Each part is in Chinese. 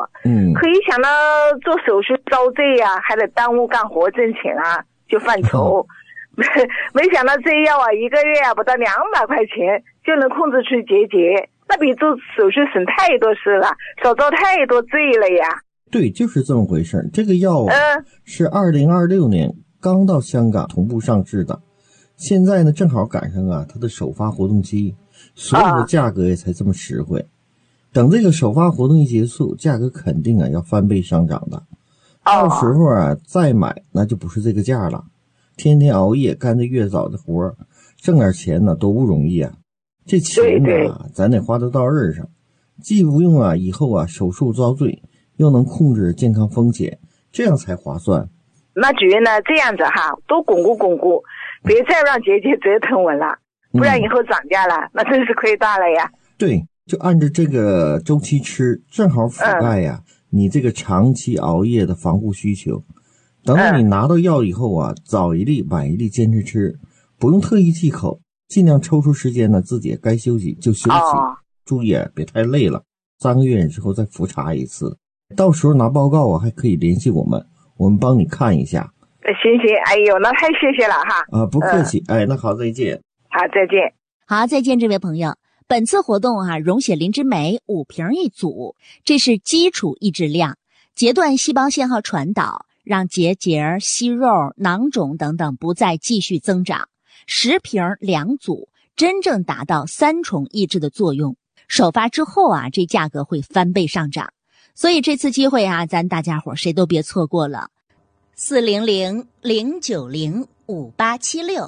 可以想到做手术遭罪呀，还得耽误干活挣钱啊，就犯愁。没想到这药啊，一个月啊不到200块钱就能控制出结节，那比做手术省太多事了，少遭太多罪了呀。 对，就是这么回事。这个药是2026年刚到香港同步上市的，现在呢正好赶上它的首发活动期，所以说价格也才这么实惠。等这个首发活动一结束，价格肯定要翻倍上涨的。到时候再买那就不是这个价了。天天熬夜干着越早的活，挣点钱呢多不容易啊！这钱呢咱得花得到刃上，既不用以后手术遭罪，又能控制健康风险，这样才划算。 那主任呢，这样子多巩固巩固，别再让结节折腾我了，不然以后涨价了，那真是亏大了呀。 对，就按照这个周期吃，正好覆盖你这个长期熬夜的防护需求。等到你拿到药以后早一粒晚一粒坚持吃，不用特意忌口，尽量抽出时间呢，自己该休息就休息，注意别太累了。3个月之后再复查一次，到时候拿报告还可以联系我们帮你看一下。 行，哎呦，那太谢谢了不客气。那好，再见。 好，再见。 好，再见，这位朋友。本次活动溶血磷脂镁5瓶一组，这是基础抑制量，截断细胞信号传导，让结节、息肉、囊肿等等不再继续增长。10瓶2组，真正达到3重抑制的作用。首发之后这价格会翻倍上涨，所以这次机会咱大家伙谁都别错过了。400-090-5876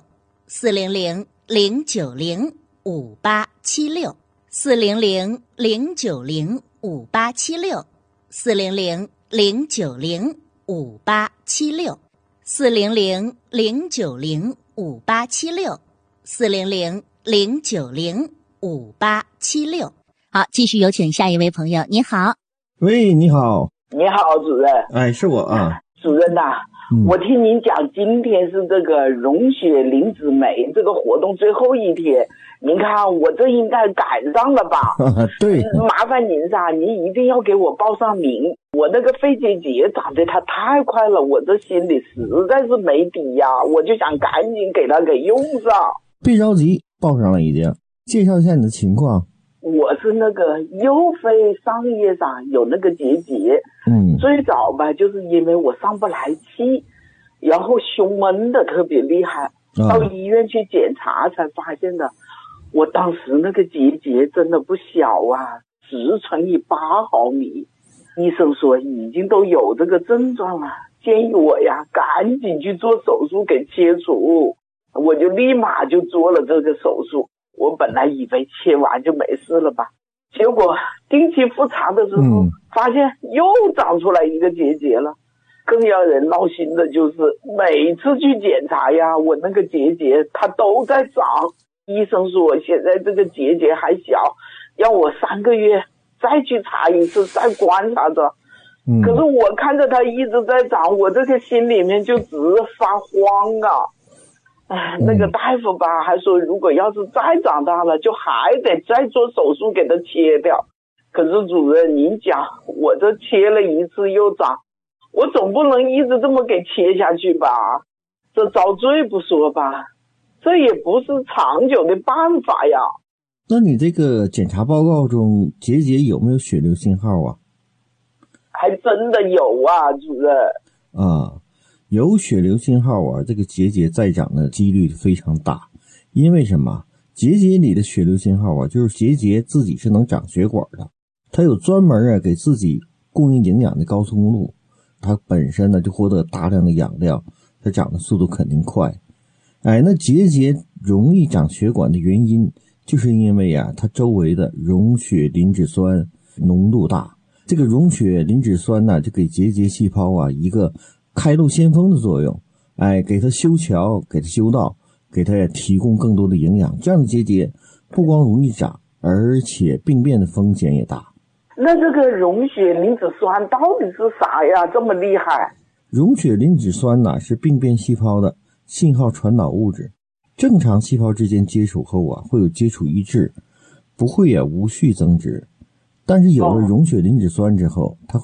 400-090-5876 400-090-5876 400-090-5876 400-090-5876 400-090-5876。好，继续有请下一位朋友。你好。 喂，你好。 你好，主任。 是我主任我听您讲今天是这个溶血磷脂镁这个活动最后一天，您看我这应该赶上了吧？ 对， 麻烦您您一定要给我报上名。我那个肺结节长得它太快了，我这心里实在是没底呀，我就想赶紧给它给用上。 别着急，报上了已经。介绍一下你的情况。 我是那个右肺上叶上有那个结节，最早吧就是因为我上不来气，然后胸闷的特别厉害，到医院去检查才发现的。我当时那个结节真的不小10乘以8毫米，医生说已经都有这个症状了，建议我赶紧去做手术给切除，我就立马就做了这个手术。我本来以为切完就没事了吧，结果定期复查的时候发现又长出来一个结节了。更让人闹心的就是每次去检查我那个结节它都在长，医生说现在这个结节还小，让我3个月再去查一次，再观察着。可是我看着它一直在长，我这个心里面就直发慌那个大夫吧还说如果要是再长大了就还得再做手术给它切掉。可是主任您讲我这切了一次又长，我总不能一直这么给切下去吧，这遭罪不说吧，这也不是长久的办法呀。 那你这个检查报告中结节有没有血流信号还真的有主任。 有血流信号这个结节再长的几率非常大。因为什么？结节里的血流信号就是结节自己是能长血管的，它有专门给自己供应营养的高速公路，它本身呢就获得大量的养料，它长的速度肯定快。那结节容易长血管的原因就是因为它周围的溶血磷脂酸浓度大。这个溶血磷脂酸呢就给结节细胞一个开路先锋的作用，给它修桥，给它修道，给它也提供更多的营养。这样的结节不光容易长，而且病变的风险也大。 那这个溶血磷脂酸到底是啥呀？这么厉害？ 溶血磷脂酸是病变细胞的信号传导物质。正常细胞之间接触后会有接触一致，不会无序增殖。但是有了溶血磷脂酸之后，它会